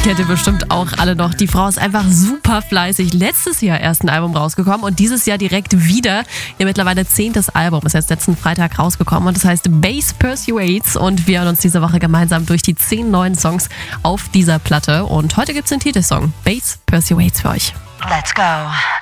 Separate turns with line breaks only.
kennt ihr bestimmt auch alle noch. Die Frau ist einfach super fleißig. Letztes Jahr erst ein Album rausgekommen und dieses Jahr direkt wieder. Ihr mittlerweile 10. Album ist jetzt letzten Freitag rausgekommen und das heißt Bass Persuades und wir hören uns diese Woche gemeinsam durch die 10 neuen Songs auf dieser Platte und heute gibt's den Titelsong Bass Persuades für euch.
Let's go.